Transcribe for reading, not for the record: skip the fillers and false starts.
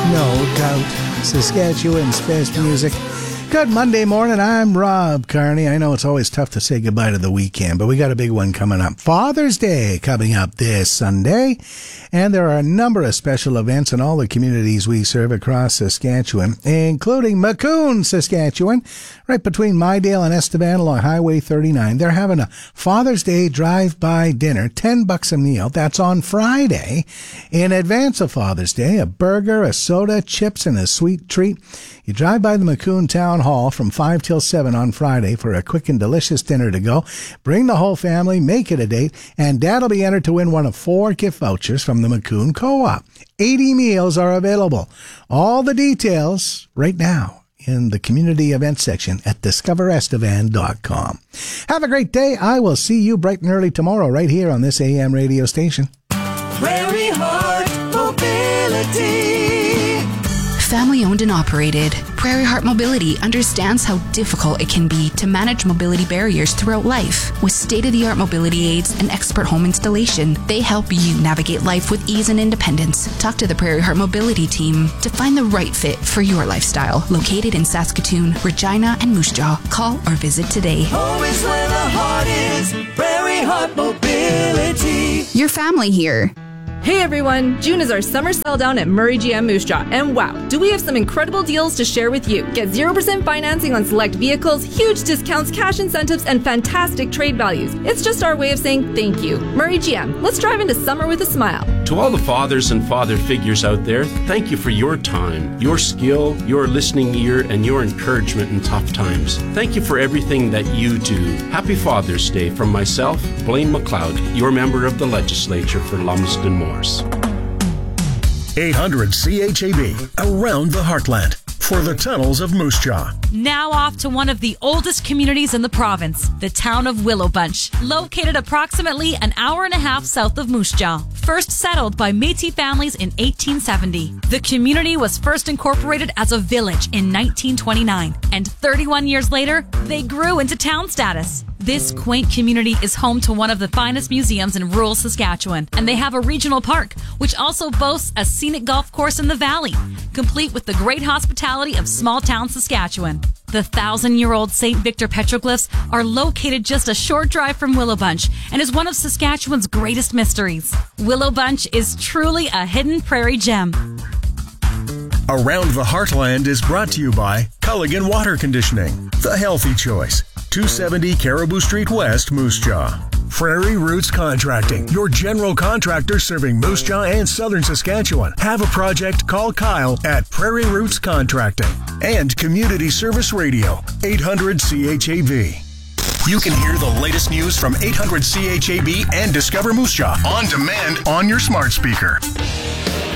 no doubt. Saskatchewan's best music. Good Monday morning. I'm Rob Carney. I know it's always tough to say goodbye to the weekend, but we got a big one coming up. Father's Day coming up this Sunday. And there are a number of special events in all the communities we serve across Saskatchewan, including Macoun, Saskatchewan, right between Mydale and Estevan along Highway 39. They're having a Father's Day drive-by dinner, $10 a meal. That's on Friday. In advance of Father's Day, a burger, a soda, chips, and a sweet treat. You drive by the Macoun Town Hall from 5 till 7 on Friday for a quick and delicious dinner to go. Bring the whole family, make it a date, and Dad will be entered to win one of 4 gift vouchers from the Macoun Co-op. 80 meals are available. All the details right now in the community events section at discoverestevan.com. Have a great day. I will see you bright and early tomorrow right here on this AM radio station. Prairie Heart Mobility. Family owned and operated, Prairie Heart Mobility understands how difficult it can be to manage mobility barriers throughout life. With state-of-the-art mobility aids and expert home installation, they help you navigate life with ease and independence. Talk to the Prairie Heart Mobility team to find the right fit for your lifestyle. Located in Saskatoon, Regina, and Moose Jaw. Call or visit today. Home is where the heart is. Prairie Heart Mobility. Your family here. Hey everyone, June is our summer sell down at Murray GM Moose Jaw, and wow, do we have some incredible deals to share with you. Get 0% financing on select vehicles, huge discounts, cash incentives, and fantastic trade values. It's just our way of saying thank you. Murray GM, let's drive into summer with a smile. To all the fathers and father figures out there, thank you for your time, your skill, your listening ear, and your encouragement in tough times. Thank you for everything that you do. Happy Father's Day from myself, Blaine McLeod, your member of the legislature for Lumsden Moors. 800 CHAB, around the heartland, for the tunnels of Moose Jaw. Now off to one of the oldest communities in the province, the town of Willow Bunch, located approximately an hour and a half south of Moose Jaw. First settled by Métis families in 1870. The community was first incorporated as a village in 1929, and 31 years later, they grew into town status. This quaint community is home to one of the finest museums in rural Saskatchewan, and they have a regional park, which also boasts a scenic golf course in the valley, complete with the great hospitality of small-town Saskatchewan. The 1,000-year-old St. Victor petroglyphs are located just a short drive from Willow Bunch and is one of Saskatchewan's greatest mysteries. Willow Bunch is truly a hidden prairie gem. Around the Heartland is brought to you by Culligan Water Conditioning, the healthy choice. 270 Caribou Street West, Moose Jaw. Prairie Roots Contracting, your general contractor serving Moose Jaw and southern Saskatchewan. Have a project? Call Kyle at Prairie Roots Contracting. And Community Service Radio, 800 CHAB. You can hear the latest news from 800 CHAB and Discover Moose Jaw on demand on your smart speaker.